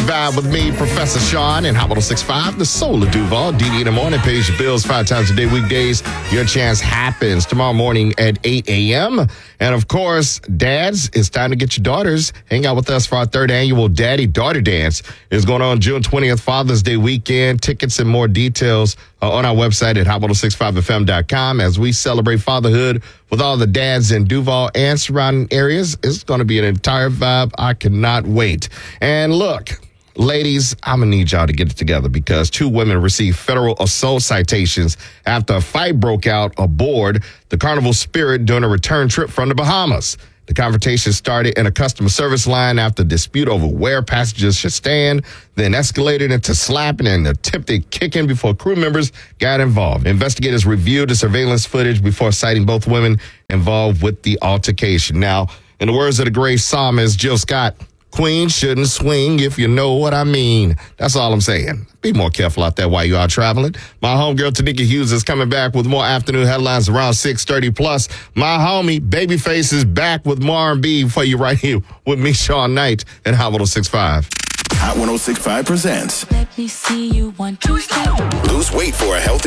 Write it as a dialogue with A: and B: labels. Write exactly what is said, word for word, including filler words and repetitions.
A: Vibe with me, Professor Sean, and Hot one oh six point five, the soul of Duval. D D in the morning, pays your bills five times a day, weekdays. Your chance happens tomorrow morning at eight a.m. And of course, dads, it's time to get your daughters. Hang out with us for our third annual Daddy-Daughter Dance. It's going on June twentieth, Father's Day weekend. Tickets and more details are on our website at hot one oh six point five f m dot com as we celebrate fatherhood with all the dads in Duval and surrounding areas. It's going to be an entire vibe. I cannot wait. And look, ladies, I'm going to need y'all to get it together because two women received federal assault citations after a fight broke out aboard the Carnival Spirit during a return trip from the Bahamas. The confrontation started in a customer service line after a dispute over where passengers should stand, then escalated into slapping and attempted kicking before crew members got involved. Investigators reviewed the surveillance footage before citing both women involved with the altercation. Now, in the words of the great psalmist Jill Scott, Queen shouldn't swing if you know what I mean. That's all I'm saying. Be more careful out there while you are traveling. My homegirl, Tanika Hughes, is coming back with more afternoon headlines around six thirty plus. My homie, Babyface, is back with more R and B for you right here with me, Sean Knight, at Hot one oh six point five.
B: Hot one oh six point five presents.
C: Let me see you one, two, three.
B: Lose weight for a healthy